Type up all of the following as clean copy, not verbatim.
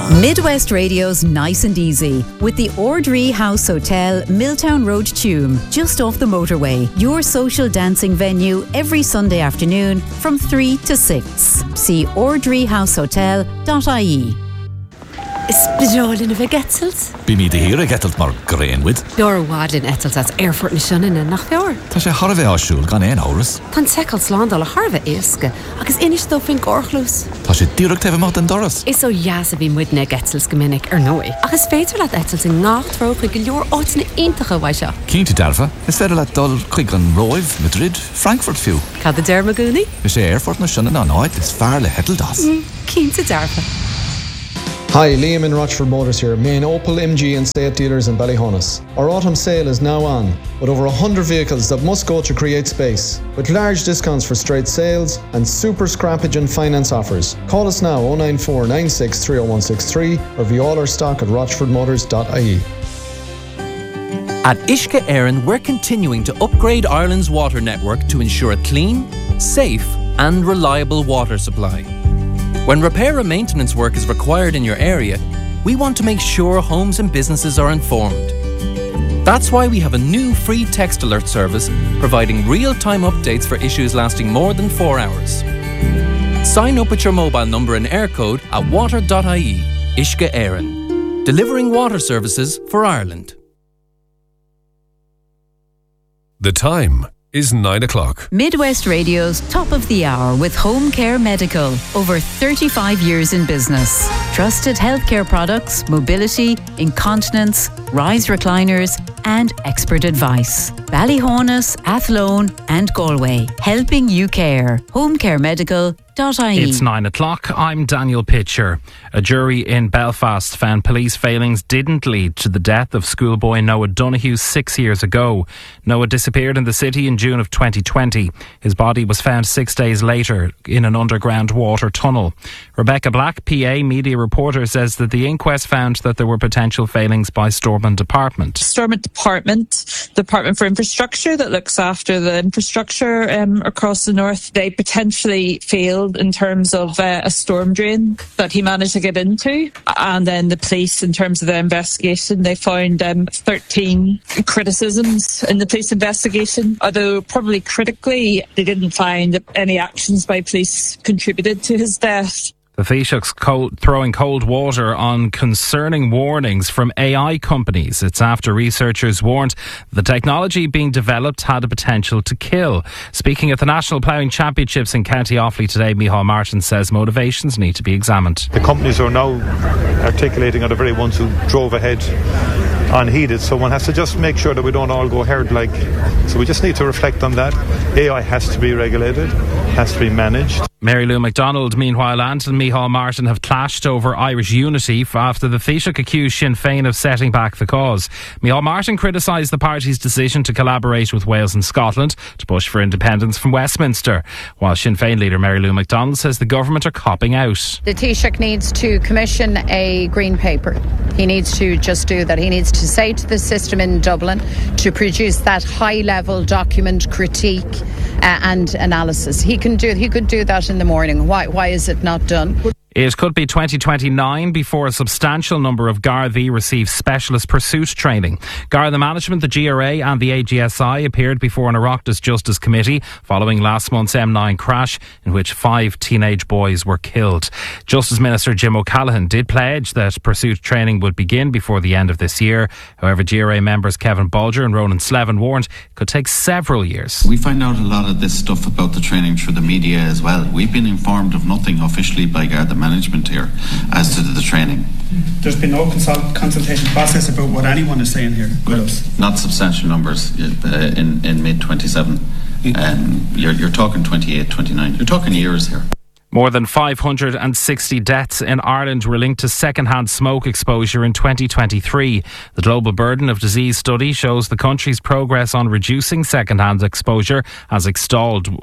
Midwest Radio's Nice and Easy with the Ordree House Hotel, Milltown Road, Tuam, just off the motorway. Your social dancing venue every Sunday afternoon from 3 to 6. See ordreehousehotel.ie. Is bedrollen of a getzels? Bí mí de hir a getelt mar grainwyd. Bior wadlin etels as airfort na shunnen en nach fior. Tá sé harve ásúl gan ein áras. Tan sekels landal a harve iske, agus inis do fin gorchlus. Tá sé direct hefo mat an doras. Is so jas a bí muidne getzels geminnig noi. Agus féidir laat etels in nacht roog ik lior otne intige waisha. Cínti darfa, is verder laat dol chuig an Roiv, Madrid, Frankfurt fiú. Cad de dermaguni? Is sé airfort na shunnen an áit is fearle hetel das. Cínti darfa. Hi, Liam in Rochford Motors here, main Opel, MG and Seat dealers in Ballyhonus. Our autumn sale is now on, with over 100 vehicles that must go to create space, with large discounts for straight sales and super scrappage and finance offers. Call us now 094 96 30163 or view all our stock at rochfordmotors.ie. At Uisce Éireann, we're continuing to upgrade Ireland's water network to ensure a clean, safe and reliable water supply. When repair and maintenance work is required in your area, we want to make sure homes and businesses are informed. That's why we have a new free text alert service providing real-time updates for issues lasting more than 4 hours. Sign up with your mobile number and air code at water.ie. Uisce Éireann, delivering water services for Ireland. The time is 9 o'clock. Midwest Radio's Top of the Hour with Home Care Medical. Over 35 years in business. Trusted healthcare products, mobility, incontinence, rise recliners and expert advice. Ballyhonus, Athlone and Galway. Helping you care. HomeCareMedical.ie. It's 9 o'clock. I'm Daniel Pitcher. A jury in Belfast found police failings didn't lead to the death of schoolboy Noah Donoghue 6 years ago. Noah disappeared in the city in June of 2020. His body was found 6 days later in an underground water tunnel. Rebecca Black, PA media reporter, says that the inquest found that there were potential failings by Stormont Department. Stormont Department for Infrastructure that looks after the infrastructure across the north, they potentially failed in terms of a storm drain that he managed to get into. And then the police, in terms of their investigation, they found 13 criticisms in the police investigation, although probably critically they didn't find that any actions by police contributed to his death. The Taoiseach's throwing cold water on concerning warnings from AI companies. It's after researchers warned the technology being developed had a potential to kill. Speaking at the National Ploughing Championships in County Offaly today, Micheál Martin says motivations need to be examined. The companies are now articulating are the very ones who drove ahead unheeded, so one has to just make sure that we don't all go herd-like. So we just need to reflect on that. AI has to be regulated, has to be managed. Mary Lou MacDonald, meanwhile, and Micheál Martin have clashed over Irish unity after the Taoiseach accused Sinn Féin of setting back the cause. Micheál Martin criticised the party's decision to collaborate with Wales and Scotland to push for independence from Westminster, while Sinn Féin leader Mary Lou MacDonald says the government are copping out. The Taoiseach needs to commission a green paper. He needs to just do that. He needs to say to the system in Dublin to produce that high-level document critique and analysis. He could do that in the morning. Why is it not done? It could be 2029 before a substantial number of Gardaí receive specialist pursuit training. Garda Management, the GRA and the AGSI appeared before an Oireachtas Justice Committee following last month's M9 crash in which 5 teenage boys were killed. Justice Minister Jim O'Callaghan did pledge that pursuit training would begin before the end of this year. However, GRA members Kevin Bolger and Ronan Slevin warned it could take several years. We find out a lot of this stuff about the training through the media as well. We've been informed of nothing officially by Garda Management here as to the training. There's been no consultation process about what anyone is saying here with us. Not substantial numbers in mid-27. You're talking 28, 29. You're talking years here. More than 560 deaths in Ireland were linked to second-hand smoke exposure in 2023. The Global Burden of Disease study shows the country's progress on reducing second-hand exposure has stalled with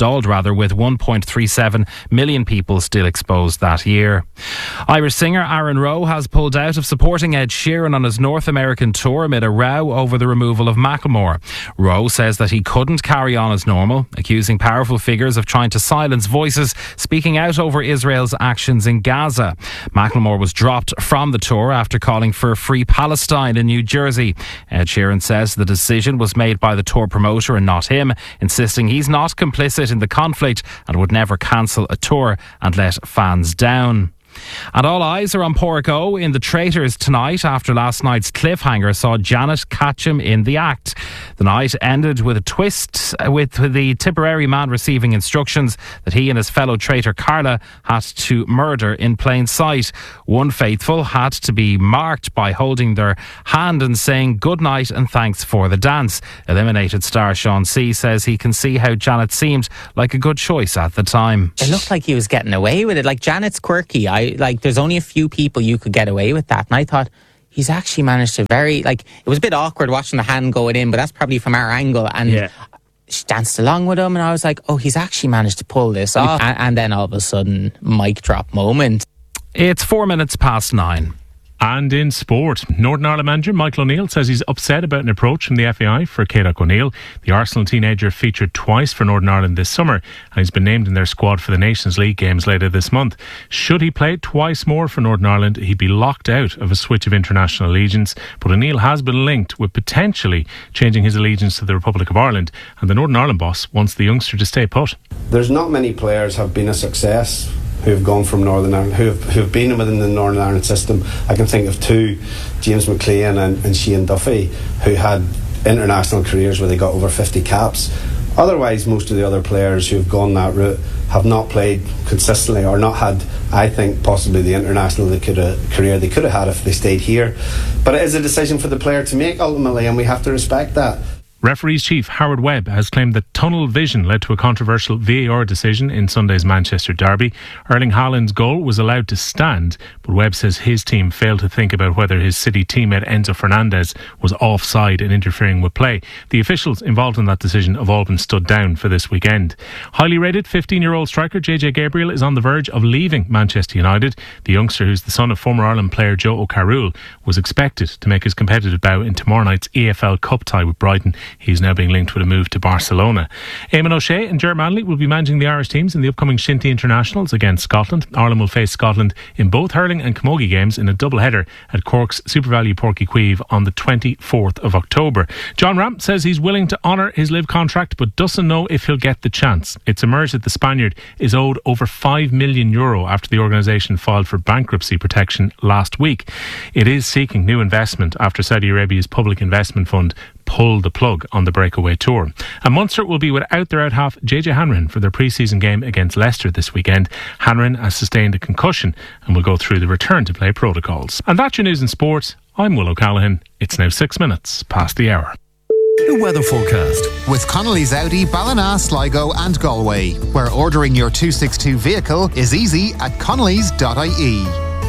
1.37 million people still exposed that year. Irish singer Aaron Rowe has pulled out of supporting Ed Sheeran on his North American tour amid a row over the removal of Macklemore. Rowe says that he couldn't carry on as normal, accusing powerful figures of trying to silence voices speaking out over Israel's actions in Gaza. Macklemore was dropped from the tour after calling for a free Palestine in New Jersey. Ed Sheeran says the decision was made by the tour promoter and not him, insisting he's not complicit in the conflict and would never cancel a tour and let fans down. And all eyes are on Pádraig Ó in The Traitors tonight after last night's cliffhanger saw Janet catch him in the act. The night ended with a twist, with the Tipperary man receiving instructions that he and his fellow traitor Carla had to murder in plain sight. One faithful had to be marked by holding their hand and saying good night and thanks for the dance. Eliminated star Sean C says he can see how Janet seemed like a good choice at the time. It looked like he was getting away with it. Like, Janet's quirky. There's only a few people you could get away with that. And I thought, he's actually managed to it was a bit awkward watching the hand going in, but that's probably from our angle. And she danced along with him, and I was like, oh, he's actually managed to pull this off. And then all of a sudden, mic drop moment. It's 9:04. And in sport, Northern Ireland manager Michael O'Neill says he's upset about an approach from the FAI for Céadach O'Neill. The Arsenal teenager featured twice for Northern Ireland this summer, and he's been named in their squad for the Nations League games later this month. Should he play twice more for Northern Ireland, he'd be locked out of a switch of international allegiance. But O'Neill has been linked with potentially changing his allegiance to the Republic of Ireland, and the Northern Ireland boss wants the youngster to stay put. There's not many players have been a success who have gone from Northern Ireland, who have been within the Northern Ireland system. I can think of two, James McLean and Shane Duffy, who had international careers where they got over 50 caps. Otherwise, most of the other players who have gone that route have not played consistently or not had, I think, possibly the international career they could have had if they stayed here. But it is a decision for the player to make ultimately, and we have to respect that. Referees chief Howard Webb has claimed that tunnel vision led to a controversial VAR decision in Sunday's Manchester derby. Erling Haaland's goal was allowed to stand, but Webb says his team failed to think about whether his City teammate Enzo Fernandez was offside and interfering with play. The officials involved in that decision have all been stood down for this weekend. Highly rated 15-year-old striker JJ Gabriel is on the verge of leaving Manchester United. The youngster, who's the son of former Ireland player Joe O'Carroll, was expected to make his competitive bow in tomorrow night's EFL Cup tie with Brighton. He's now being linked with a move to Barcelona. Eamon O'Shea and Ger Manley will be managing the Irish teams in the upcoming Shinty Internationals against Scotland. Ireland will face Scotland in both hurling and camogie games in a doubleheader at Cork's SuperValu Páirc Uí Chaoimh on the 24th of October. John Ram says he's willing to honour his live contract but doesn't know if he'll get the chance. It's emerged that the Spaniard is owed over €5 million after the organisation filed for bankruptcy protection last week. It is seeking new investment after Saudi Arabia's public investment fund pulled the plug on the breakaway tour. And Munster will be without their out-half JJ Hanrahan for their pre-season game against Leicester this weekend. Hanrahan has sustained a concussion and will go through the return-to-play protocols. And that's your news in sport. I'm Will O'Callaghan. It's now 6 minutes past the hour. The weather forecast with Connolly's Audi, Ballina, Sligo and Galway, where ordering your 262 vehicle is easy at connellys.ie.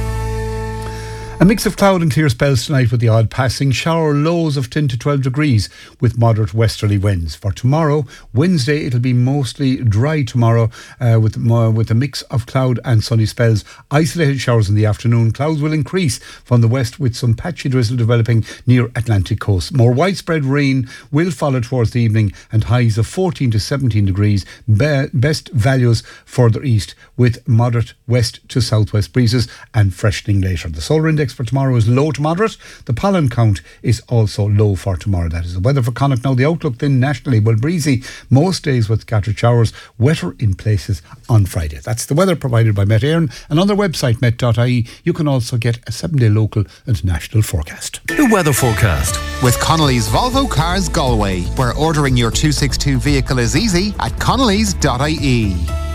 A mix of cloud and clear spells tonight with the odd passing shower, lows of 10 to 12 degrees with moderate westerly winds. For tomorrow, Wednesday, it'll be mostly dry tomorrow with a mix of cloud and sunny spells. Isolated showers in the afternoon. Clouds will increase from the west with some patchy drizzle developing near Atlantic coast. More widespread rain will follow towards the evening and highs of 14 to 17 degrees. Best values further east with moderate west to southwest breezes and freshening later. The solar index for tomorrow is low to moderate. The pollen count is also low for tomorrow. That is the weather for Connacht. Now the outlook then nationally, well, breezy most days with scattered showers, wetter in places on Friday. That's the weather provided by Met Éireann, and on their website met.ie you can also get a 7-day local and national forecast. The weather forecast with Connolly's Volvo Cars Galway, where ordering your 262 vehicle is easy at connellys.ie.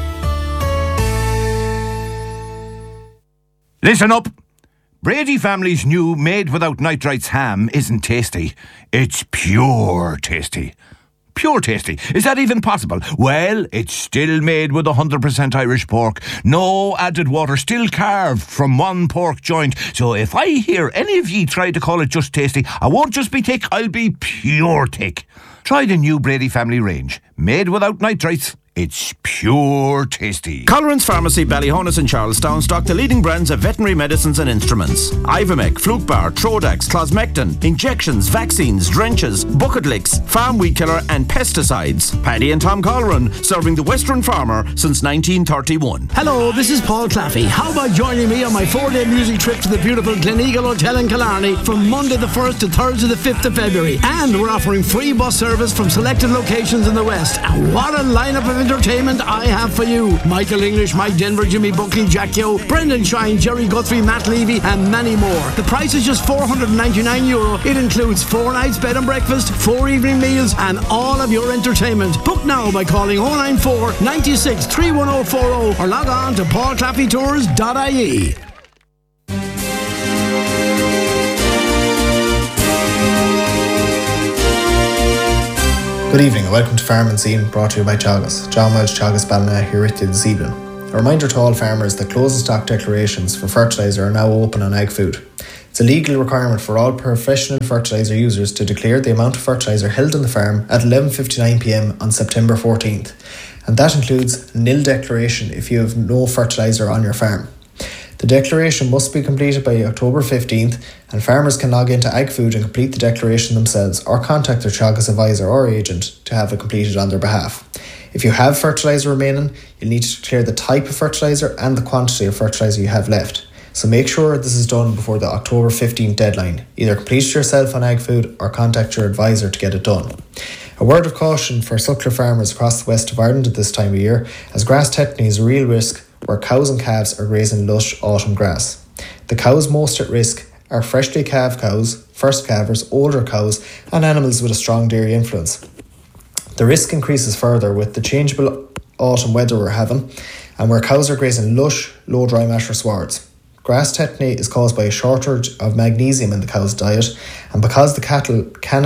Listen up. Brady family's new made without nitrites ham isn't tasty. It's pure tasty. Pure tasty. Is that even possible? Well, it's still made with 100% Irish pork. No added water, still carved from one pork joint. So if I hear any of ye try to call it just tasty, I won't just be thick, I'll be pure thick. Try the new Brady family range. Made without nitrites. It's pure tasty. Colerain's Pharmacy, Ballyhonus and Charlestown stock the leading brands of veterinary medicines and instruments. Ivomec, Flukebar, Trodax, Closmectin, injections, vaccines, drenches, bucket licks, farm weed killer and pesticides. Paddy and Tom Coleraine, serving the Western farmer since 1931. Hello, this is Paul Claffey. How about joining me on my 4-day music trip to the beautiful Gleneagle Hotel in Killarney from Monday the 1st to Thursday the 5th of February. And we're offering free bus service from selected locations in the West. And what a lineup of entertainment I have for you. Michael English, Mike Denver, Jimmy Buckley, Jack Yo, Brendan Shine, Jerry Guthrie, Matt Levy and many more. The price is just €499. It includes 4 nights bed and breakfast, 4 evening meals and all of your entertainment. Book now by calling 094 96 31040 or log on to paulclaffeytours.ie. Good evening and welcome to Farm and Scene, brought to you by Teagasc. John Welch, Teagasc Ballina here with you this evening. A reminder to all farmers that closing stock declarations for fertiliser are now open on Ag Food. It's a legal requirement for all professional fertiliser users to declare the amount of fertiliser held on the farm at 11:59pm on September 14th. And that includes a nil declaration if you have no fertiliser on your farm. The declaration must be completed by October 15th and farmers can log into Ag Food and complete the declaration themselves or contact their Teagasc advisor or agent to have it completed on their behalf. If you have fertiliser remaining, you'll need to declare the type of fertiliser and the quantity of fertiliser you have left. So make sure this is done before the October 15th deadline. Either complete it yourself on Ag Food or contact your advisor to get it done. A word of caution for suckler farmers across the west of Ireland at this time of year, as grass tetany is a real risk where cows and calves are grazing lush autumn grass. The cows most at risk are freshly calved cows, first calvers, older cows and animals with a strong dairy influence. The risk increases further with the changeable autumn weather we're having and where cows are grazing lush, low dry matter swards. Grass tetany is caused by a shortage of magnesium in the cow's diet, and because the cattle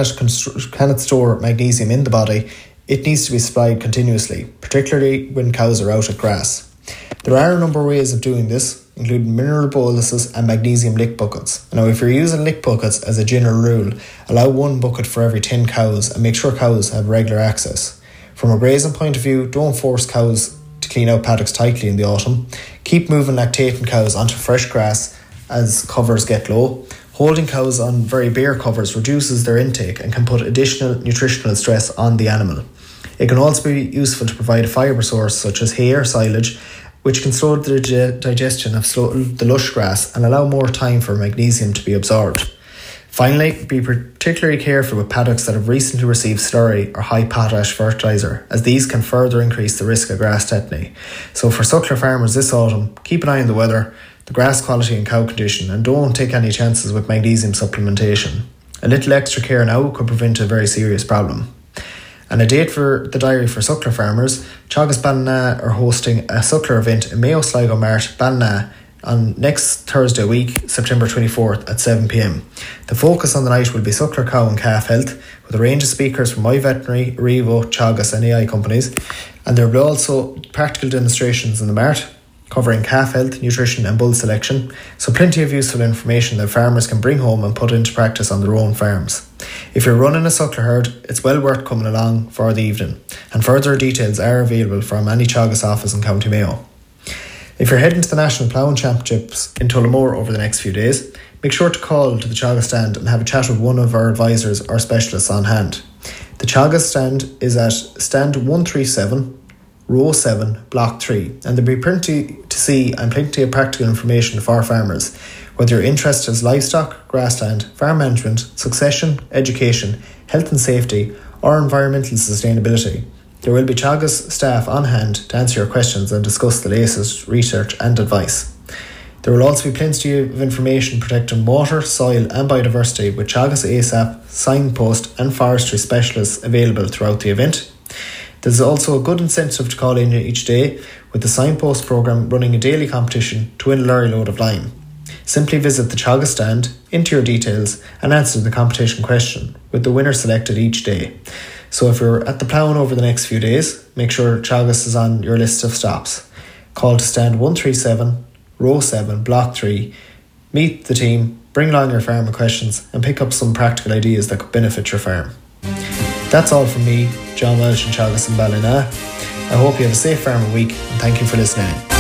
cannot store magnesium in the body, it needs to be supplied continuously, particularly when cows are out at grass. There are a number of ways of doing this, including mineral boluses and magnesium lick buckets. Now, if you're using lick buckets as a general rule, allow 1 bucket for every 10 cows and make sure cows have regular access. From a grazing point of view, don't force cows to clean out paddocks tightly in the autumn. Keep moving lactating cows onto fresh grass as covers get low. Holding cows on very bare covers reduces their intake and can put additional nutritional stress on the animal. It can also be useful to provide a fibre source such as hay or silage, which can slow the digestion of the lush grass and allow more time for magnesium to be absorbed. Finally, be particularly careful with paddocks that have recently received slurry or high potash fertiliser, as these can further increase the risk of grass tetany. So for suckler farmers this autumn, keep an eye on the weather, the grass quality and cow condition, and don't take any chances with magnesium supplementation. A little extra care now could prevent a very serious problem. And a date for the diary for suckler farmers, Teagasc Ballina are hosting a suckler event in Mayo Sligo Mart, Ballina, on next Thursday week, September 24th at 7pm. The focus on the night will be suckler cow and calf health, with a range of speakers from iVeterinary, Revo, Teagasc and AI companies, and there will be also practical demonstrations in the mart covering calf health, nutrition and bull selection, so plenty of useful information that farmers can bring home and put into practice on their own farms. If you're running a suckler herd, it's well worth coming along for the evening, and further details are available from any Teagasc office in County Mayo. If you're heading to the National Ploughing Championships in Tullamore over the next few days, make sure to call to the Teagasc stand and have a chat with one of our advisors or specialists on hand. The Teagasc stand is at stand 137, row 7, block 3, and there'll be plenty to see and plenty of practical information for farmers, whether you're interested in livestock, grassland, farm management, succession, education, health and safety, or environmental sustainability. There will be Teagasc staff on hand to answer your questions and discuss the latest research and advice. There will also be plenty of information protecting water, soil and biodiversity with Teagasc ASAP, signpost and forestry specialists available throughout the event. There's also a good incentive to call in each day, with the signpost programme running a daily competition to win a lorry load of lime. Simply visit the Teagasc stand, enter your details and answer the competition question, with the winner selected each day. So if you're at the ploughing over the next few days, make sure Teagasc is on your list of stops. Call to stand 137, row 7, block 3, meet the team, bring along your farming questions and pick up some practical ideas that could benefit your farm. That's all from me, John Welsh in Teagasc and Ballina. I hope you have a safe farming week and thank you for listening.